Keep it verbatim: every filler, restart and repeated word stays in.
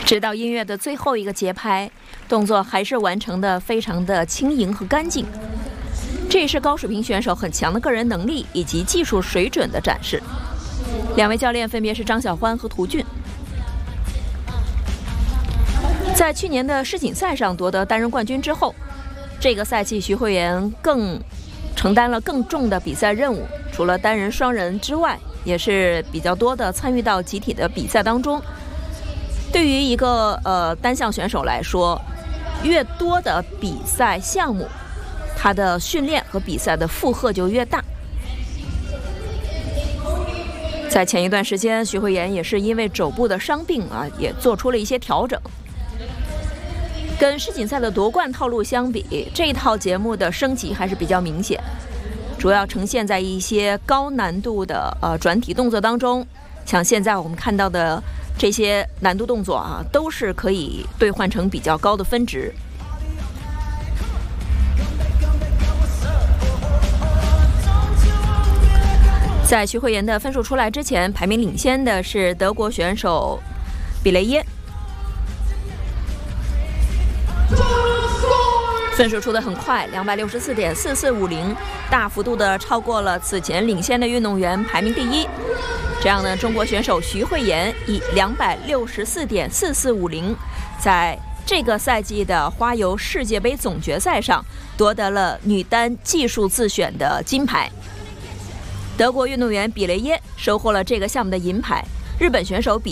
直到音乐的最后一个节拍，动作还是完成的非常的轻盈和干净。这也是高水平选手很强的个人能力以及技术水准的展示。两位教练分别是张晓欢和涂俊。在去年的世锦赛上夺得单人冠军之后，这个赛季徐慧妍更承担了更重的比赛任务，除了单人、双人之外，也是比较多的参与到集体的比赛当中。对于一个呃单项选手来说，越多的比赛项目，他的训练和比赛的负荷就越大。在前一段时间，徐慧妍也是因为肘部的伤病啊，也做出了一些调整。跟世锦赛的夺冠套路相比，这一套节目的升级还是比较明显，主要呈现在一些高难度的呃转体动作当中。像现在我们看到的这些难度动作啊，都是可以兑换成比较高的分值。在徐慧妍的分数出来之前，排名领先的是德国选手比雷耶，分数出得很快，两百六十四点四四五零，大幅度的超过了此前领先的运动员，排名第一。这样呢，中国选手徐慧妍以两百六十四点四四五零，在这个赛季的花游世界杯总决赛上夺得了女单技术自选的金牌。德国运动员比雷耶收获了这个项目的银牌，日本选手比